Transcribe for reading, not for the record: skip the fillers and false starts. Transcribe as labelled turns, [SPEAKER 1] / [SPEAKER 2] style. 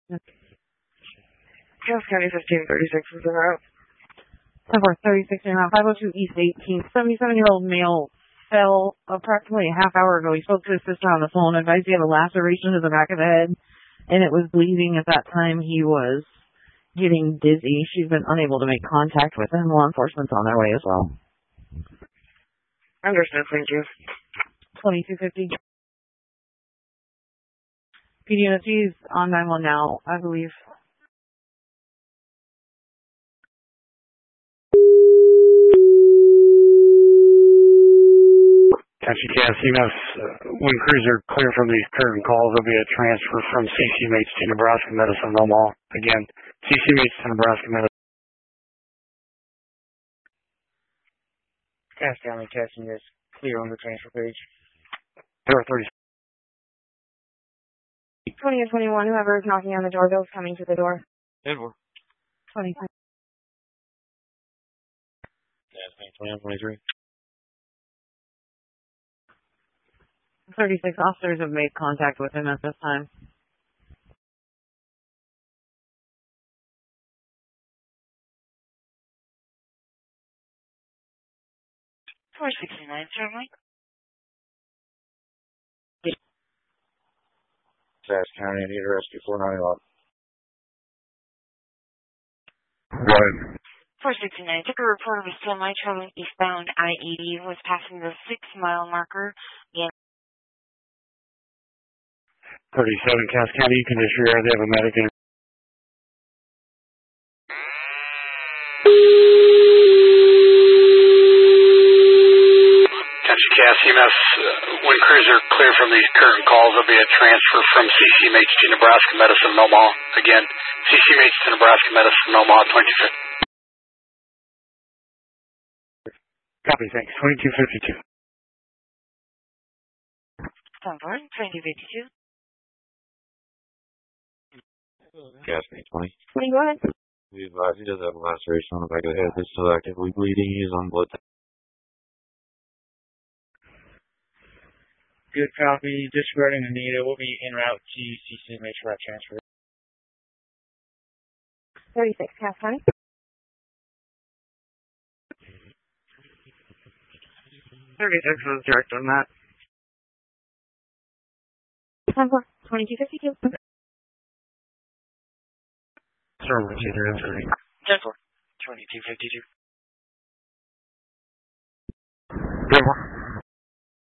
[SPEAKER 1] Cass County 1536 is in route.
[SPEAKER 2] 10-4, 36 and 502 East 18th. 77-year-old male fell approximately a half hour ago. He spoke to his sister on the phone, advised he had a laceration to the back of the head, and it was bleeding at that time. He was getting dizzy. She's been unable to make contact with him. Law enforcement's on their way as well.
[SPEAKER 1] Understood, thank you.
[SPEAKER 2] 2250. PDNC is on 9-1 now, I believe.
[SPEAKER 3] Country Cass CMS, when crews are clear from these curtain calls, there'll be a transfer from CCMH to Nebraska Medicine Omaha. Again, CCMH to Nebraska Medicine.
[SPEAKER 1] Cass County, Cass CMS, clear on the transfer page.
[SPEAKER 3] 030.
[SPEAKER 2] 20 and 21, whoever is knocking on the doorbell is coming to the door.
[SPEAKER 1] Edward.
[SPEAKER 2] 20.
[SPEAKER 1] Cass County 21, 23.
[SPEAKER 2] 36 officers have made contact with him at this time.
[SPEAKER 1] 469, certainly. Cass County, I need a rescue 491.
[SPEAKER 3] Right.
[SPEAKER 4] 469 took a report of a semi traveling eastbound I-80 was passing the 6-mile marker. Again.
[SPEAKER 3] 37 Cass County, you can disregard. They have a medic in. Country Cass CMS, when crews are clear from these current calls, there'll be a transfer from CCMH to Nebraska Medicine Omaha. Again, CCMH to Nebraska Medicine Omaha 2250. Copy, thanks. 2252.
[SPEAKER 4] 2252.
[SPEAKER 1] Cass County 20.
[SPEAKER 2] 20, go ahead.
[SPEAKER 1] We advise he does have a laceration on the back of the head. He's still actively bleeding. He is on blood. Good copy. Disregarding Anita. We'll be en route to CCMH for that transfer.
[SPEAKER 2] 36, Cass County.
[SPEAKER 1] 36 was direct on that.
[SPEAKER 2] 10-4, 2252.
[SPEAKER 3] Sir, we'll see there.
[SPEAKER 1] 10-4, 2252.